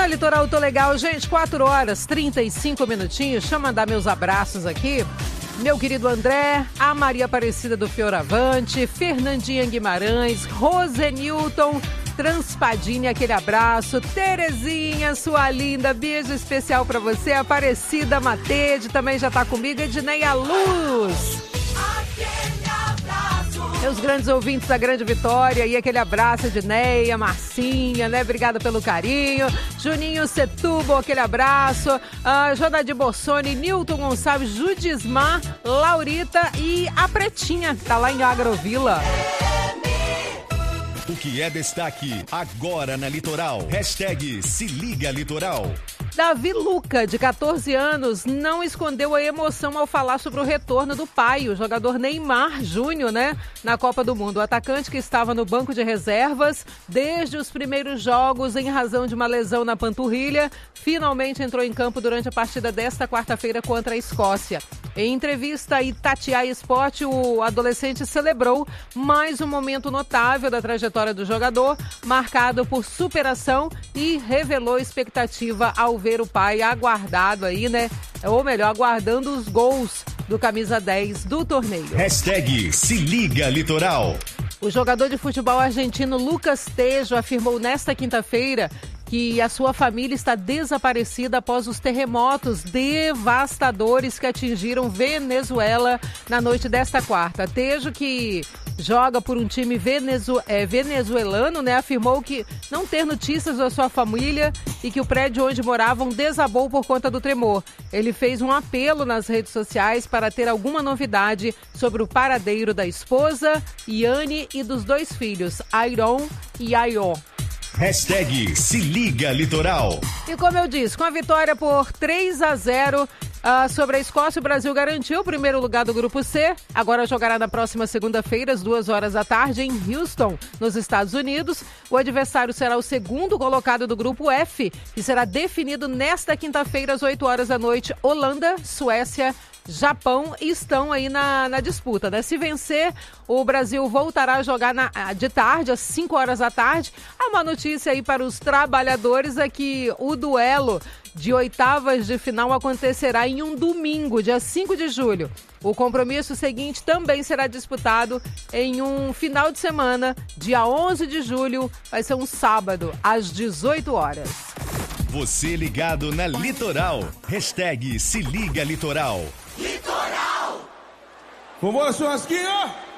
Na Litoral Tô Legal, gente, 4 horas, 35 minutinhos. Deixa eu mandar meus abraços aqui. Meu querido André, a Maria Aparecida do Fioravante, Fernandinha Guimarães, Rosenilton Transpadini, aquele abraço. Terezinha, sua linda, beijo especial pra você. Aparecida Matede também já tá comigo. Edneia Luz. Meus grandes ouvintes da Grande Vitória, e aquele abraço de Neia, Marcinha, né? Obrigada pelo carinho. Juninho Setúbal, aquele abraço. Jonadir Bossoni, Nilton Gonçalves, Judismar, Laurita e a Pretinha, tá lá em Agrovila. O que é destaque agora na Litoral? Hashtag Se Liga Litoral. Davi Luca, de 14 anos, não escondeu a emoção ao falar sobre o retorno do pai, o jogador Neymar Júnior, né? Na Copa do Mundo. O atacante, que estava no banco de reservas desde os primeiros jogos em razão de uma lesão na panturrilha, finalmente entrou em campo durante a partida desta quarta-feira contra a Escócia. Em entrevista a Itatiaia Sport, o adolescente celebrou mais um momento notável da trajetória do jogador, marcado por superação, e revelou expectativa ao ver o pai aguardado aí, né? Ou melhor, aguardando os gols do camisa 10 do torneio. Hashtag Se Liga Litoral. O jogador de futebol argentino Lucas Tejo afirmou nesta quinta-feira que a sua família está desaparecida após os terremotos devastadores que atingiram Venezuela na noite desta quarta. Tejo, que joga por um time venezuelano, né, afirmou que não ter notícias da sua família e que o prédio onde moravam desabou por conta do tremor. Ele fez um apelo nas redes sociais para ter alguma novidade sobre o paradeiro da esposa, Yane, e dos 2 filhos, Airon e Ayo. Hashtag Se Liga Litoral. E como eu disse, com a vitória por 3-0 sobre a Escócia, o Brasil garantiu o primeiro lugar do Grupo C. Agora jogará na próxima segunda-feira, às 2 horas da tarde, em Houston, nos Estados Unidos. O adversário será o segundo colocado do Grupo F, que será definido nesta quinta-feira, às 8 horas da noite. Holanda, Suécia, Japão estão aí na disputa, né? Se vencer, o Brasil voltará a jogar de tarde, às 5 horas da tarde. Há uma notícia aí para os trabalhadores: é que o duelo de oitavas de final acontecerá em um domingo, dia 5 de julho. O compromisso seguinte também será disputado em um final de semana, dia 11 de julho, vai ser um sábado, às 18 horas. Você ligado na Litoral. Hashtag Se Liga Litoral. Litoral! Vambora, churrasquinho!